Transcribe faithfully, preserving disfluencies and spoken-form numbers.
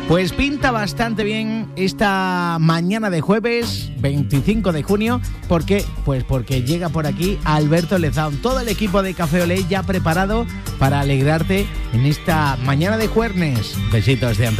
Pues pinta bastante bien esta mañana de jueves veinticinco de junio. ¿Por qué? Pues porque llega por aquí Alberto Lezaun, todo el equipo de Café Olé ya preparado para alegrarte en esta mañana de jueves. Besitos de Antonio.